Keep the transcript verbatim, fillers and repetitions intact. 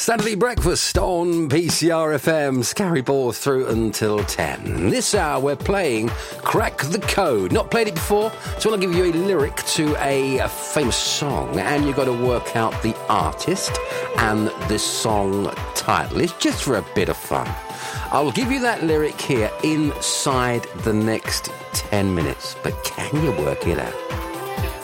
Saturday breakfast on P C R F M. Scary Ball through until ten. This hour we're playing Crack the Code. Not played it before, so I'll give you a lyric to a, a famous song, and you've got to work out the artist and the song title. It's just for a bit of fun. I'll give you that lyric here inside the next ten minutes, but can you work it out?